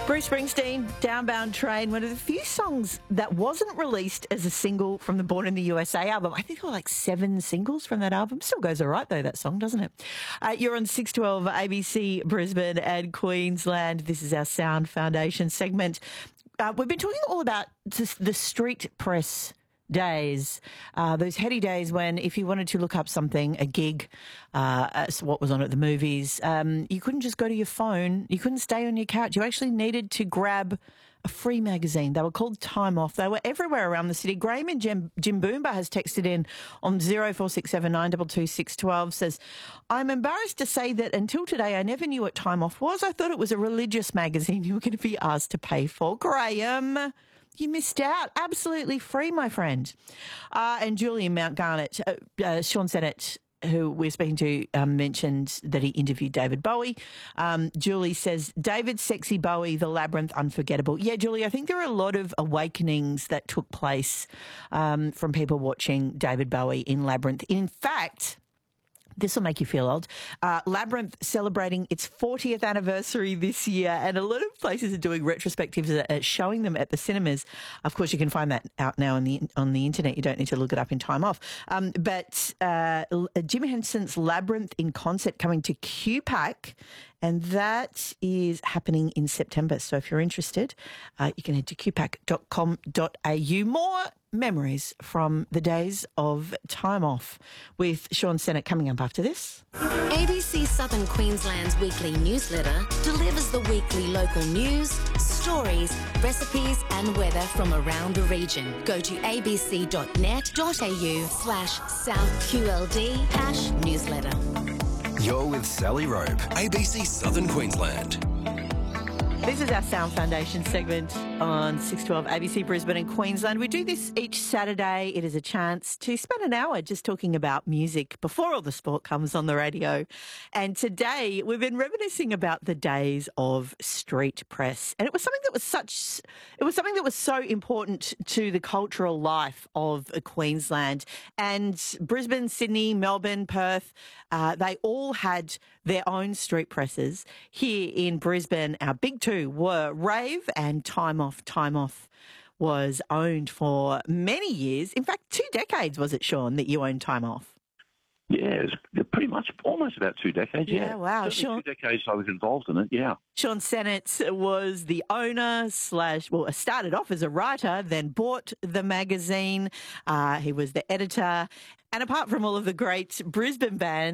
Bruce Springsteen, Downbound Train, one of the few songs that wasn't released as a single from the Born in the USA album. I think there were like 7 singles from that album. Still goes all right, though, that song, doesn't it? You're on 612 ABC Brisbane and Queensland. This is our Sound Foundation segment. We've been talking all about the street press days, those heady days when if you wanted to look up something, a gig, what was on at the movies, you couldn't just go to your phone, you couldn't stay on your couch, you actually needed to grab a free magazine. They were called Time Off. They were everywhere around the city. Graham in Jimboomba has texted in on 0467 says, I'm embarrassed to say that until today I never knew what Time Off was. I thought it was a religious magazine you were going to be asked to pay for. Graham, you missed out. Absolutely free, my friend. And Julie in Mount Garnet, Sean Sennett, who we're speaking to, mentioned that he interviewed David Bowie. Julie says, David Sexy Bowie, The Labyrinth, unforgettable. Yeah, Julie, I think there are a lot of awakenings that took place from people watching David Bowie in Labyrinth. In fact, this will make you feel old. Labyrinth celebrating its 40th anniversary this year, and a lot of places are doing retrospectives, showing them at the cinemas. Of course, you can find that out now on the internet. You don't need to look it up in Time Off. But Jim Henson's Labyrinth in concert coming to QPAC, and that is happening in September. So if you're interested, you can head to qpac.com.au. More memories from the days of Time Off with Sean Sennett coming up after this. ABC Southern Queensland's weekly newsletter delivers the weekly local news, stories, recipes and weather from around the region. Go to abc.net.au/SouthQLD-newsletter. You're with Sally Robe, ABC Southern Queensland. This is our Sound Foundation segment on 612 ABC Brisbane and Queensland. We do this each Saturday. It is a chance to spend an hour just talking about music before all the sport comes on the radio. And today we've been reminiscing about the days of street press. And it was something that was so important to the cultural life of Queensland. And Brisbane, Sydney, Melbourne, Perth, they all had their own street presses. Here in Brisbane, our big two were Rave and Time Off. Time Off was owned for many years. In fact, 2 decades, was it, Sean, that you owned Time Off? Yeah, it was pretty much almost about 2 decades. Yeah, wow. Sean, 2 decades I was involved in it, yeah. Sean Sennett was the owner started off as a writer, then bought the magazine. He was the editor. And apart from all of the great Brisbane bands,